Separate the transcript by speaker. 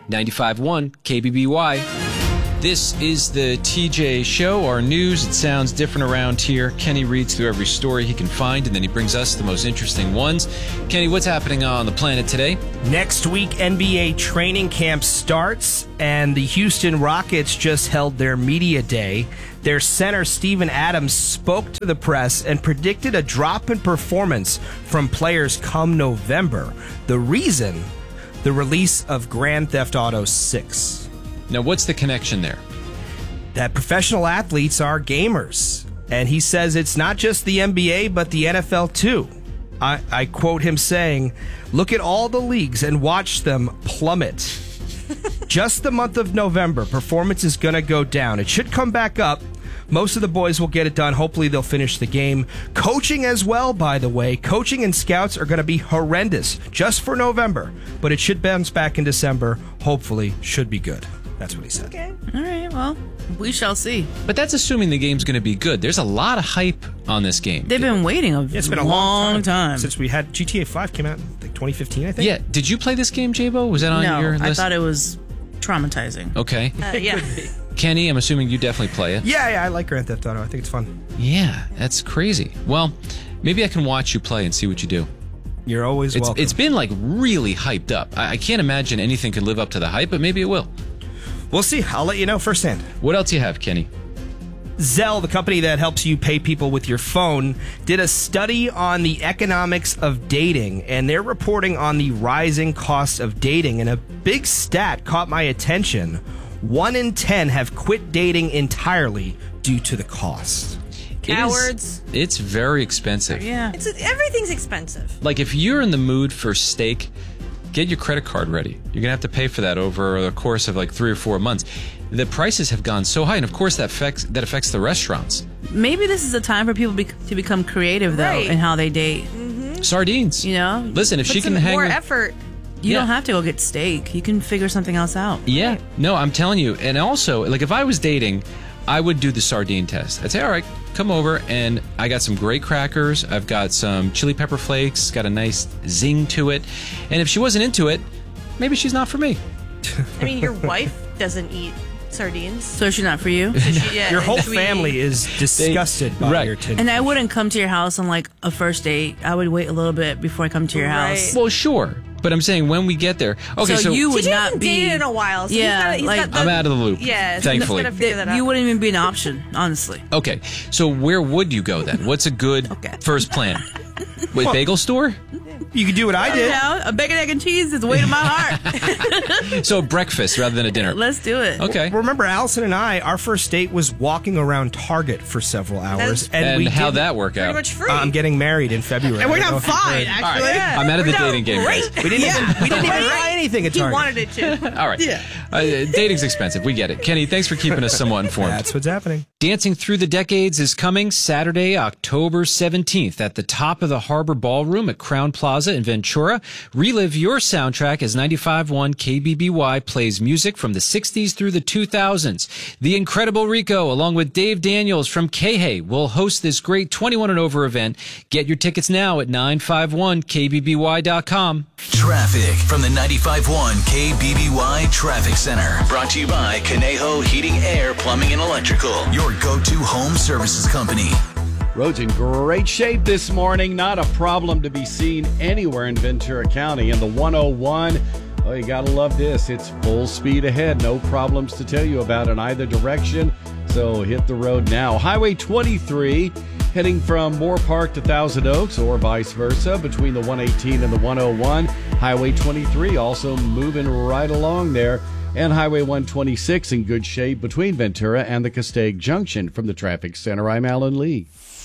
Speaker 1: 95.1 KBBY. This is the TJ Show, our news. It sounds different around here. Kenny reads through every story he can find, and then he brings us the most interesting ones. Kenny, what's happening on the planet today?
Speaker 2: Next week, NBA training camp starts, and the Houston Rockets just held their media day. Their center, Steven Adams, spoke to the press and predicted a drop in performance from players come November. The reason? The release of Grand Theft Auto 6.
Speaker 1: Now, what's the connection there?
Speaker 2: That professional athletes are gamers. And he says it's not just the NBA, but the NFL too. I quote him saying, "Look at all the leagues and watch them plummet." Just the month of November, performance is going to go down. It should come back up. Most of the boys will get it done. Hopefully they'll finish the game. Coaching as well, by the way. Coaching and scouts are going to be horrendous just for November. But it should bounce back in December. Hopefully, should be good. That's what he said.
Speaker 3: Okay. All right, well, we shall see.
Speaker 1: But that's assuming the game's going to be good. There's a lot of hype on this game.
Speaker 3: They've been waiting
Speaker 2: It's been a long time since we had GTA 5 came out in like 2015, I think.
Speaker 1: Yeah. Did you play this game, J-Bo? Was that on your list?
Speaker 3: I thought it was traumatizing.
Speaker 1: Okay.
Speaker 3: Yeah.
Speaker 1: Kenny, I'm assuming you definitely play it.
Speaker 2: Yeah, I like Grand Theft Auto. I think it's fun.
Speaker 1: Yeah, that's crazy. Well, maybe I can watch you play and see what you do.
Speaker 2: You're always welcome.
Speaker 1: It's been like really hyped up. I can't imagine anything could live up to the hype, but maybe it will.
Speaker 2: We'll see. I'll let you know firsthand.
Speaker 1: What else you have, Kenny?
Speaker 2: Zelle, the company that helps you pay people with your phone, did a study on the economics of dating, and they're reporting on the rising cost of dating. And a big stat caught my attention. 1 in 10 have quit dating entirely due to the cost.
Speaker 3: Cowards.
Speaker 1: It's very expensive.
Speaker 3: Yeah.
Speaker 4: Everything's expensive.
Speaker 1: Like if you're in the mood for steak, get your credit card ready. You're going to have to pay for that over the course of like 3 or 4 months. The prices have gone so high, and of course that affects the restaurants.
Speaker 3: Maybe this is a time for people to become creative, though,
Speaker 4: Right.
Speaker 3: in how they date.
Speaker 1: Sardines.
Speaker 3: You know?
Speaker 1: Listen, if
Speaker 4: Put
Speaker 1: she can
Speaker 4: some
Speaker 1: hang
Speaker 4: more
Speaker 1: with-
Speaker 4: effort.
Speaker 3: You
Speaker 1: Yeah.
Speaker 3: don't have to go get steak. You can figure something else out.
Speaker 1: Yeah. No, I'm telling you. And also, like if I was dating, I would do the sardine test. I'd say, all right, come over, and I got some great crackers. I've got some chili pepper flakes, got a nice zing to it. And if she wasn't into it, maybe she's not for me.
Speaker 4: I mean, your wife doesn't eat sardines.
Speaker 3: So she's not for you?
Speaker 2: Your whole family is disgusted by
Speaker 1: Right.
Speaker 2: your tin.
Speaker 3: And I wouldn't come to your house on like a first date. I would wait a little bit before I come to your house.
Speaker 1: Well, sure. But I'm saying when we get there. Okay, so
Speaker 3: you would
Speaker 4: TJ
Speaker 3: not
Speaker 4: hasn't
Speaker 3: be
Speaker 4: dated in a while. So
Speaker 3: Yeah,
Speaker 4: he's
Speaker 3: like-
Speaker 4: got the,
Speaker 1: I'm out of the loop.
Speaker 4: Yeah,
Speaker 1: thankfully.
Speaker 4: So he's gotta figure that out.
Speaker 3: You wouldn't even be an option, honestly.
Speaker 1: Okay, so where would you go then? What's a good
Speaker 3: Okay.
Speaker 1: first plan? Wait, bagel store?
Speaker 2: You could do what I did.
Speaker 3: Now, a bacon, egg, and cheese is the way to my heart.
Speaker 1: So a breakfast rather than a dinner.
Speaker 3: Let's do it.
Speaker 1: Okay.
Speaker 2: Remember, Allison and I, our first date was walking around Target for several hours.
Speaker 1: And how'd
Speaker 2: didn't-
Speaker 1: that work
Speaker 4: Pretty
Speaker 1: out?
Speaker 4: much free.
Speaker 2: I'm getting married in February.
Speaker 3: And we're
Speaker 2: I don't
Speaker 3: not
Speaker 2: know if you
Speaker 3: fine,
Speaker 2: heard.
Speaker 3: actually.
Speaker 4: Yeah.
Speaker 1: I'm out of the
Speaker 4: No,
Speaker 1: dating game,
Speaker 4: great.
Speaker 1: guys.
Speaker 2: We didn't even try anything at
Speaker 4: He
Speaker 2: Target.
Speaker 4: wanted it to.
Speaker 1: All right. Dating's expensive. We get it. Kenny, thanks for keeping us somewhat informed.
Speaker 2: That's what's happening.
Speaker 1: Dancing Through the Decades is coming Saturday, October 17th at the top of the Harbor Ballroom at Crown Plaza in Ventura. Relive your soundtrack as 95.1 KBBY plays music from the 60s through the 2000s. The Incredible Rico, along with Dave Daniels from KHEY, will host this great 21 and over event. Get your tickets now at 951kbby.com.
Speaker 5: Traffic from the 95.1 KBBY Traffic Center. Brought to you by Conejo Heating, Air, Plumbing, and Electrical. Your go-to home services company.
Speaker 6: Roads in great shape this morning. Not a problem to be seen anywhere in Ventura County. And the 101, oh, you gotta love this. It's full speed ahead. No problems to tell you about in either direction. So hit the road now. Highway 23, heading from Moore Park to Thousand Oaks or vice versa between the 118 and the 101. Highway 23 also moving right along there. And Highway 126 in good shape between Ventura and the Castaic Junction. From the Traffic Center, I'm Alan Lee.